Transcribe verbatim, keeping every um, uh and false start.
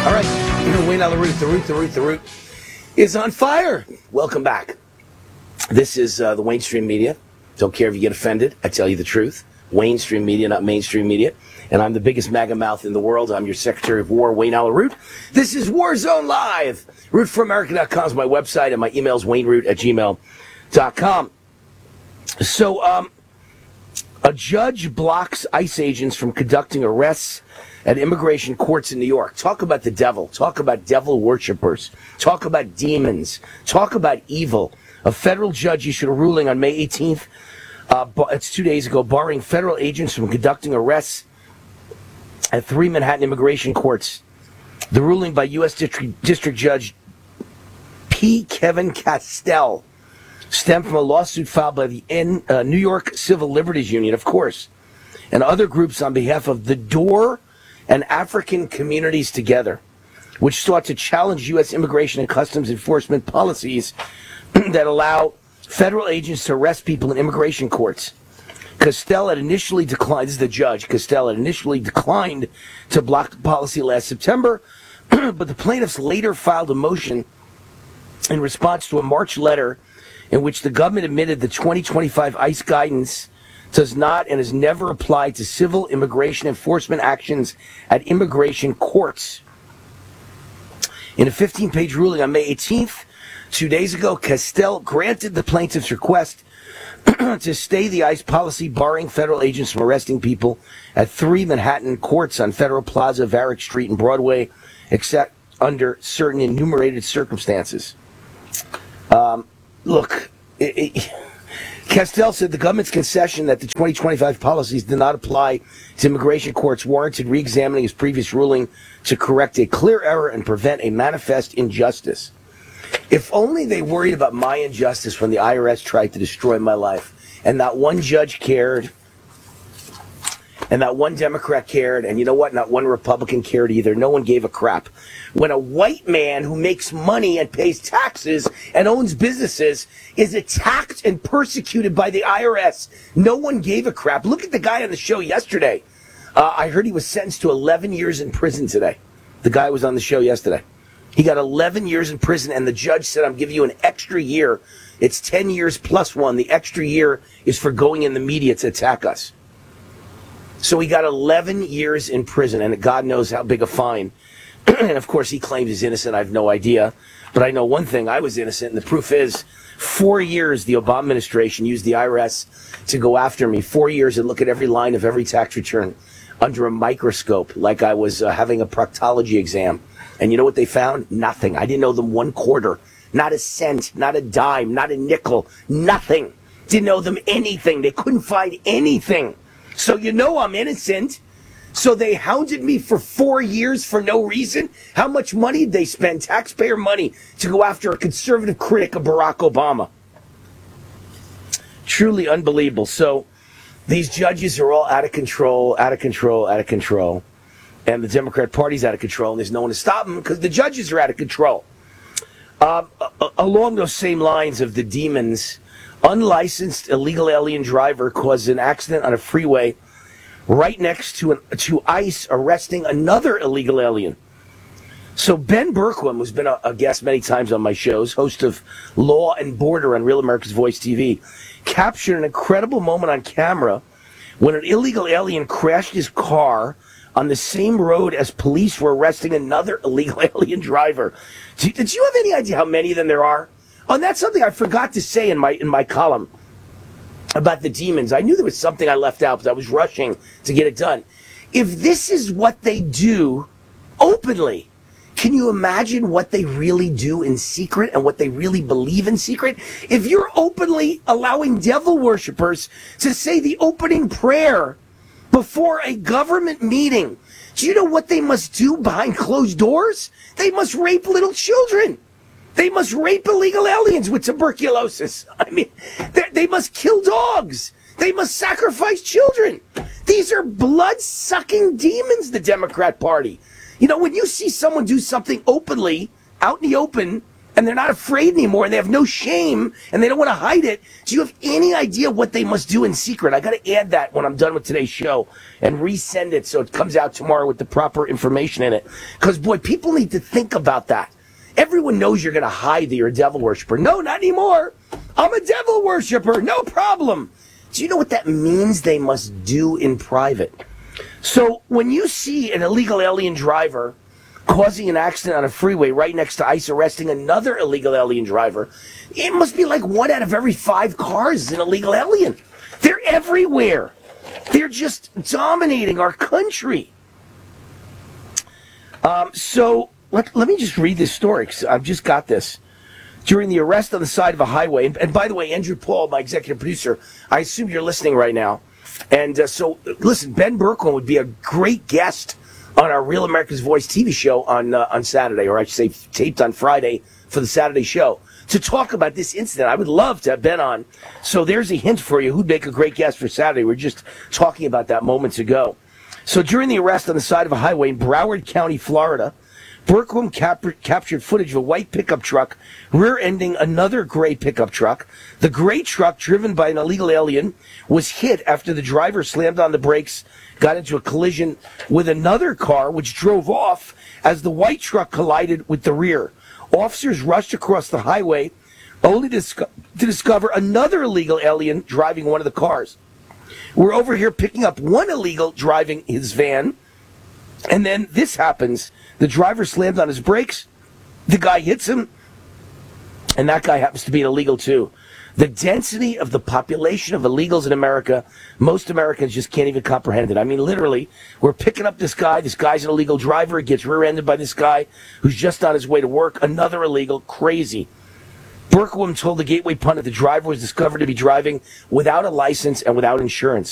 All right, Wayne Allyn Root, the Root, the Root, the Root is on fire. Welcome back. This is uh, the Wayne Stream Media. Don't care if you get offended. I tell you the truth. Wayne Stream Media, not mainstream media. And I'm the biggest MAGA mouth in the world. I'm your Secretary of War, Wayne Allyn Root. This is Warzone Live. root for america dot com is my website, and my email is wayneroot at gmail dot com. So, um, a judge blocks ICE agents from conducting arrests at immigration courts in New York. Talk about the devil. Talk about devil worshippers. Talk about demons. Talk about evil. A federal judge issued a ruling on May eighteenth, uh, it's two days ago, barring federal agents from conducting arrests at three Manhattan immigration courts. The ruling by U S District, District Judge P. Kevin Castell stemmed from a lawsuit filed by the N, uh, New York Civil Liberties Union, of course, and other groups on behalf of the DOOR and African Communities Together, which sought to challenge U S immigration and customs enforcement policies that allow federal agents to arrest people in immigration courts. Castell had initially declined, this is the judge, Castell had initially declined to block the policy last September, but the plaintiffs later filed a motion in response to a March letter in which the government admitted the twenty twenty-five ICE guidance does not and has never applied to civil immigration enforcement actions at immigration courts. In a fifteen-page ruling on May eighteenth, two days ago, Castell granted the plaintiff's request to stay the ICE policy barring federal agents from arresting people at three Manhattan courts on Federal Plaza, Varick Street, and Broadway, except under certain enumerated circumstances. Um, look, it, it, Castell said the government's concession that the twenty twenty-five policies did not apply to immigration courts warranted re-examining his previous ruling to correct a clear error and prevent a manifest injustice. If only they worried about my injustice when the I R S tried to destroy my life, and not one judge cared, and not one Democrat cared, and you know what? Not one Republican cared either. No one gave a crap. When a white man who makes money and pays taxes and owns businesses is attacked and persecuted by the I R S, no one gave a crap. Look at the guy on the show yesterday. Uh, I heard he was sentenced to eleven years in prison today. The guy was on the show yesterday. He got eleven years in prison, and the judge said, I'm giving you an extra year. It's ten years plus one. The extra year is for going in the media to attack us. So he got eleven years in prison, and God knows how big a fine. And, of course, he claims he's innocent. I have no idea. But I know one thing. I was innocent, and the proof is four years the Obama administration used the I R S to go after me. Four years and look at every line of every tax return under a microscope like I was uh, having a proctology exam. And you know what they found? Nothing. I didn't owe them one quarter. Not a cent. Not a dime. Not a nickel. Nothing. Didn't owe them anything. They couldn't find anything. So you know I'm innocent. So they hounded me for four years for no reason. How much money did they spend? Taxpayer money to go after a conservative critic of Barack Obama. Truly unbelievable. So these judges are all out of control, out of control, out of control. And the Democrat Party's out of control, and there's no one to stop them because the judges are out of control. Uh, along those same lines of the demons, unlicensed illegal alien driver caused an accident on a freeway right next to an, to ICE arresting another illegal alien. So Ben Berquam, who's been a, a guest many times on my shows, host of Law and Border on Real America's Voice T V, captured an incredible moment on camera when an illegal alien crashed his car on the same road as police were arresting another illegal alien driver. Did you have any idea how many of them there are? Oh, and that's something I forgot to say in my in my column about the demons. I knew there was something I left out because I was rushing to get it done. If this is what they do openly, can you imagine what they really do in secret and what they really believe in secret? If you're openly allowing devil worshippers to say the opening prayer before a government meeting, do you know what they must do behind closed doors? They must rape little children. They must rape illegal aliens with tuberculosis. I mean, they must kill dogs. They must sacrifice children. These are blood-sucking demons, the Democrat Party. You know, when you see someone do something openly, out in the open, and they're not afraid anymore, and they have no shame, and they don't want to hide it. Do you have any idea what they must do in secret? I got to add that when I'm done with today's show and resend it so it comes out tomorrow with the proper information in it. Because, boy, people need to think about that. Everyone knows you're going to hide that you're a devil worshiper. No, not anymore. I'm a devil worshiper. No problem. Do you know what that means they must do in private? So when you see an illegal alien driver causing an accident on a freeway right next to ICE arresting another illegal alien driver, it must be like one out of every five cars is an illegal alien. They're everywhere. They're just dominating our country. Um, so let, let me just read this story, 'cause I've just got this. During the arrest on the side of a highway, and, and by the way, Andrew Paul, my executive producer, I assume you're listening right now. And uh, so, listen, Ben Berkowitz would be a great guest on our Real America's Voice T V show on uh, on Saturday, or I should say taped on Friday for the Saturday show, to talk about this incident. I would love to have Ben on. So there's a hint for you who'd make a great guest for Saturday. We were just talking about that moments ago. So during the arrest on the side of a highway in Broward County, Florida, Berkowitz cap- captured footage of a white pickup truck rear-ending another gray pickup truck. The gray truck, driven by an illegal alien, was hit after the driver slammed on the brakes, got into a collision with another car, which drove off as the white truck collided with the rear. Officers rushed across the highway only to, disco- to discover another illegal alien driving one of the cars. We're over here picking up one illegal driving his van, and then this happens. The driver slammed on his brakes, the guy hits him, and that guy happens to be an illegal too. The density of the population of illegals in America, most Americans just can't even comprehend it. I mean, literally, we're picking up this guy. This guy's an illegal driver. He gets rear-ended by this guy who's just on his way to work. Another illegal. Crazy. Berkowitz told the Gateway Pundit the driver was discovered to be driving without a license and without insurance.